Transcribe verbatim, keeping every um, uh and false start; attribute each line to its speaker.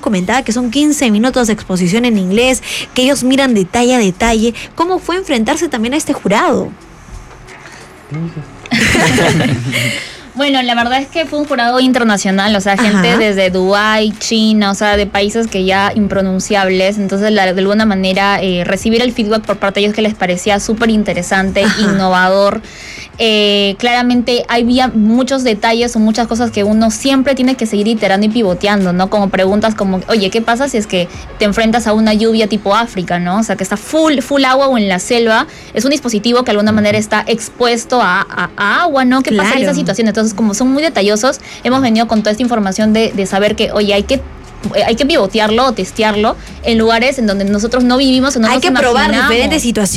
Speaker 1: comentaba que son quince minutos de exposición en inglés, que ellos miran detalle a detalle. ¿Cómo fue enfrentarse también a este jurado?
Speaker 2: Bueno, la verdad es que fue un jurado internacional, o sea, gente Ajá. desde Dubái, China, o sea, de países que ya impronunciables. Entonces, la, de alguna manera, eh, recibir el feedback por parte de ellos que les parecía súper interesante, Ajá. innovador. Eh, claramente había muchos detalles o muchas cosas que uno siempre tiene que seguir iterando y pivoteando, ¿no? Como preguntas como, oye, ¿qué pasa si es que te enfrentas a una lluvia tipo África, ¿no? O sea, que está full, full agua o en la selva. Es un dispositivo que de alguna manera está expuesto a, a, a agua, ¿no? ¿Qué claro. pasa en esa situación? Entonces, como son muy detallosos, hemos venido con toda esta información de, de saber que, oye, hay que hay que pivotearlo o testearlo en lugares en donde nosotros no vivimos o no
Speaker 1: hay
Speaker 2: nos
Speaker 1: que
Speaker 2: imaginamos.
Speaker 1: probar diferentes situaciones.